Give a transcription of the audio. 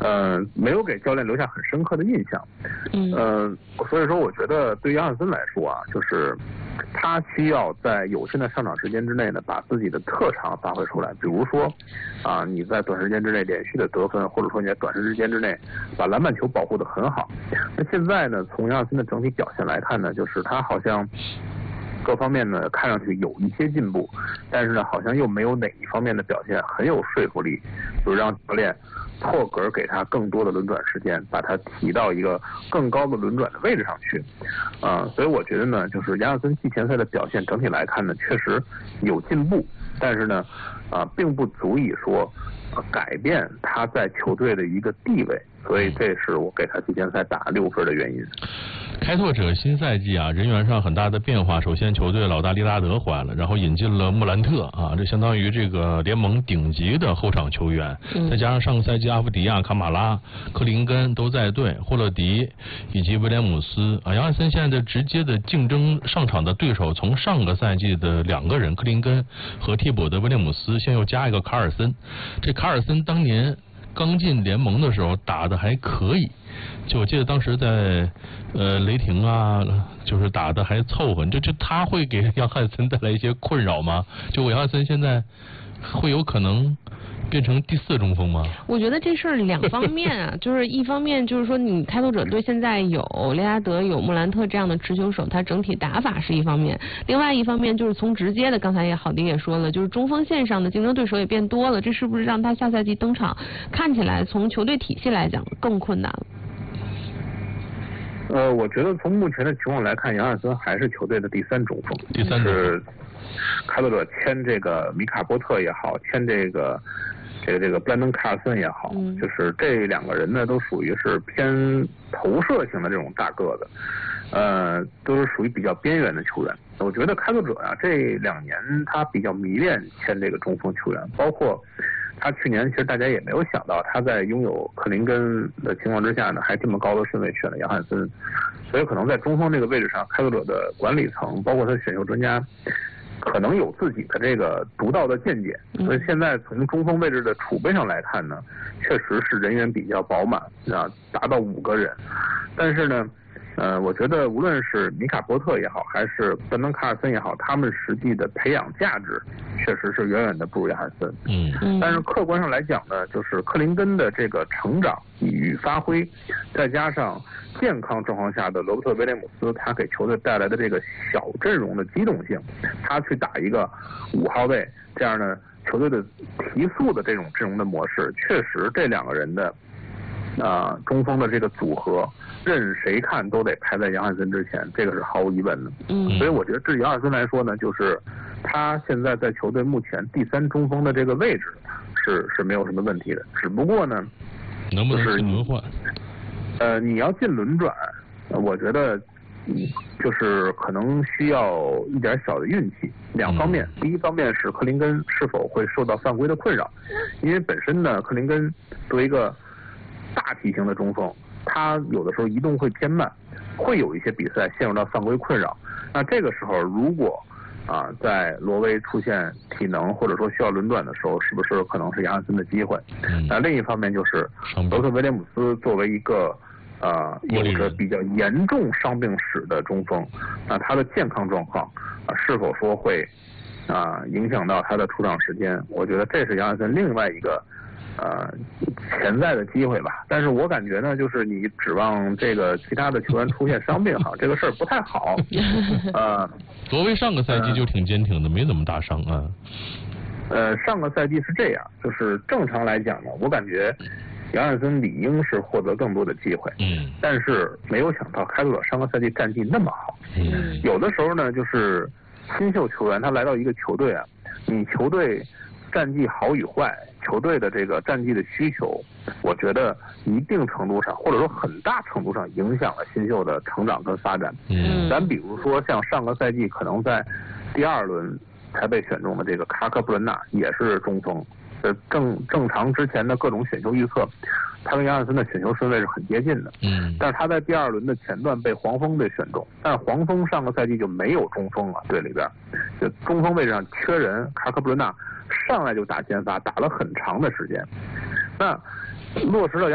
没有给教练留下很深刻的印象。所以说我觉得对于杨汉森来说啊，就是他需要在有限的上场时间之内呢，把自己的特长发挥出来。比如说你在短时间之内连续的得分，或者说你在短时间之内把篮板球保护得很好。那现在呢，从杨汉森的整体表现来看呢，就是他好像各方面呢看上去有一些进步，但是呢好像又没有哪一方面的表现很有说服力，就让教练破格给他更多的轮转时间，把他提到一个更高的轮转的位置上去。所以我觉得呢，就是杨汉森季前赛的表现整体来看呢，确实有进步，但是呢并不足以说改变他在球队的一个地位，所以这是我给他季前赛打6分的原因。 开拓者新赛季啊，人员上很大的变化。首先，球队老大利拉德回来了，然后引进了穆兰特啊，这相当于这个联盟顶级的后场球员。再加上上个赛季阿夫迪亚、卡马拉、克林根都在队，霍勒迪以及威廉姆斯啊，杨汉森现在的直接的竞争上场的对手，从上个赛季的2个人克林根和替补的威廉姆斯，现在又加一个卡尔森。这卡尔森当年刚进联盟的时候打得还可以，就我记得当时在雷霆啊，就是打得还凑合。就他会给杨汉森带来一些困扰吗？就杨汉森现在会有可能变成第4中锋吗？ 我觉得这事儿2方面啊，就是一方面就是说你开拓者队现在有利拉德有穆兰特这样的持球手，他整体打法是一方面，另外一方面就是从直接的，刚才郝迪也说了，就是中锋线上的竞争对手也变多了，这是不是让他下赛季登场看起来从球队体系来讲更困难了？ 我觉得从目前的情况来看，杨汉森还是球队的第3中锋。 第3 是开拓者签这个米卡波特也好，签这个布兰登卡尔森也好，就是这2个人呢都属于是偏投射型的这种大个子，都是属于比较边缘的球员。我觉得开拓者啊这2年他比较迷恋签这个中锋球员，包括他去年其实大家也没有想到他在拥有克林根的情况之下呢，还这么高的顺位选了杨汉森，所以可能在中锋这个位置上，开拓者的管理层包括他选秀专家可能有自己的这个独到的见解，所以现在从中锋位置的储备上来看呢，确实是人员比较饱满啊，达到5个人。但是呢我觉得无论是米卡波特也好，还是布兰登卡尔森也好，他们实际的培养价值确实是远远的不如杨汉森。但是客观上来讲呢，就是克林根的这个成长与发挥，再加上健康状况下的罗伯特威廉姆斯，他给球队带来的这个小阵容的机动性，他去打一个5号位这样的球队的提速的这种阵容的模式，确实这2个人的中锋的这个组合，任谁看都得排在杨汉森之前，这个是毫无疑问的。所以我觉得至于杨汉森来说呢，就是他现在在球队目前第3中锋的这个位置是没有什么问题的，只不过呢， 能不能进轮换？ 你要进轮转，我觉得就是可能需要一点小的运气。2方面，第一方面是克林根是否会受到犯规的困扰，因为本身呢，克林根作为一个大体型的中锋，他有的时候移动会偏慢，会有一些比赛陷入到犯规困扰。那这个时候如果在罗威出现体能或者说需要轮转的时候，是不是可能是杨汉森的机会？那另一方面就是罗伯特威廉姆斯作为一个有着比较严重伤病史的中锋，那他的健康状况是否说会影响到他的出场时间？我觉得这是杨汉森另外一个潜在的机会吧。但是我感觉呢，就是你指望这个其他的球员出现伤病这个事儿不太好。 罗威上个赛季就挺坚挺的，没怎么大伤啊。 上个赛季是这样，就是正常来讲呢，我感觉杨汉森理应是获得更多的机会。但是没有想到开拓者上个赛季战绩那么好。有的时候呢，就是新秀球员他来到一个球队你球队战绩好与坏，球队的这个战绩的需求，我觉得一定程度上或者说很大程度上影响了新秀的成长跟发展。咱比如说像上个赛季可能在第2轮才被选中的这个卡克布伦纳，也是中锋。正常之前的各种选秀预测，他跟杨汉森的选秀顺位是很接近的。但是他在第2轮的前段被黄蜂队选中，但是黄蜂上个赛季就没有中锋了，队里边就中锋位置上缺人，卡克布伦纳上来就打先发，打了很长的时间。那落实到